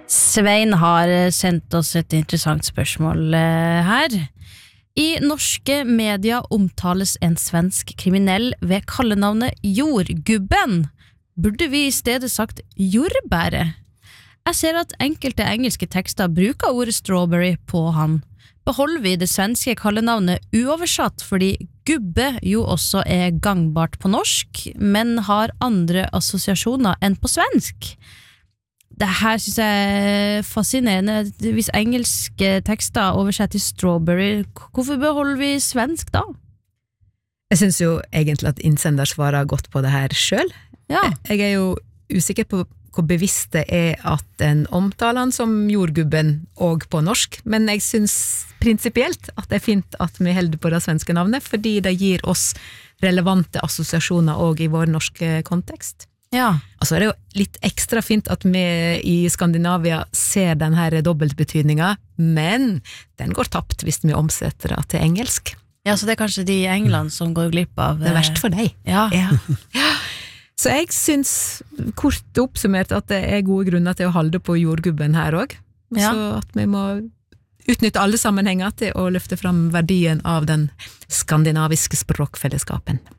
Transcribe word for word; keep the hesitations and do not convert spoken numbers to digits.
Svein har sendt oss et interessant spørsmål eh, her. I norske media omtales en svensk kriminell ved kallenavnet Jordgubben. Burde vi i stedet sagt jordbære? Jeg ser at enkelte engelske tekster bruker ordet strawberry på han. Beholder vi det svenske kallenavnet uoversatt fordi gubbe jo også er gangbart på norsk, men har andre assosiasjoner enn på svensk? Det her synes jeg er fascinerende. Hvis engelske tekster oversetter til strawberry, hvorfor beholder vi svensk da? Jeg synes jo egentlig at innsender svarer godt på det her selv. Ja. Jeg er jo usikker på hvor bevisst det er at en omtaler han som jordgubben og på norsk, men jeg synes prinsipielt at det er fint at vi holder på det svenske navnet, fordi det gir oss relevante assosiasjoner også i vår norske kontekst. Ja. Og så er det jo litt ekstra fint at vi i Skandinavia ser den her dobbeltbetydningen, men den går tapt hvis vi omsetter det til engelsk. Ja, så det er kanskje de i England som går glipp av... Det er verst for deg. Ja. Ja. Ja. Så jeg synes, kort oppsummert, at det er gode grunner til å holde på jordgubben her også. Ja. Så at vi må utnytte alle sammenhenger til å løfte fram verdien av den skandinaviske språkfellesskapen.